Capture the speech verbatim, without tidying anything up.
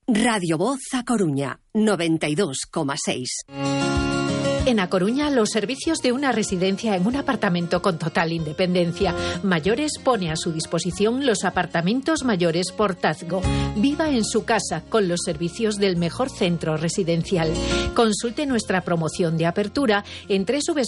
Radio Voz A Coruña, noventa y dos coma seis. En A Coruña, los servicios de una residencia en un apartamento con total independencia. Mayores pone a su disposición los apartamentos mayores Portazgo. Viva en su casa con los servicios del mejor centro residencial. Consulte nuestra promoción de apertura en doble u doble u doble u